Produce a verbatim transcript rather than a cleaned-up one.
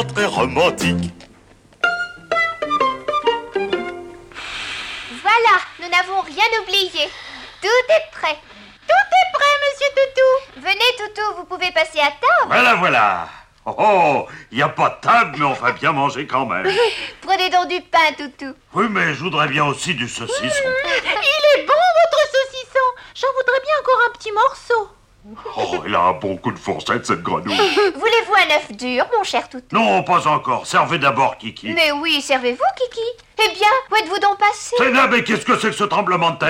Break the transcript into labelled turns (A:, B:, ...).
A: Très romantique.
B: Voilà, nous n'avons rien oublié. Tout est prêt.
C: Tout est prêt, monsieur Toutou.
B: Venez, Toutou, vous pouvez passer à table.
D: Voilà, voilà. Oh, oh, il n'y a pas de table, mais on va bien manger quand même.
B: Prenez donc du pain, Toutou.
D: Oui, mais je voudrais bien aussi du saucisson.
C: Il est bon, votre saucisson. J'en voudrais bien encore un petit morceau.
D: Oh, elle a un bon coup de fourchette, cette grenouille.
B: Voulez-vous un œuf dur, mon cher Toutou?
D: Non, pas encore. Servez d'abord, Kiki.
B: Mais oui, servez-vous, Kiki. Eh bien, où êtes-vous donc passé?
D: C'est là, mais qu'est-ce que c'est que ce tremblement de terre?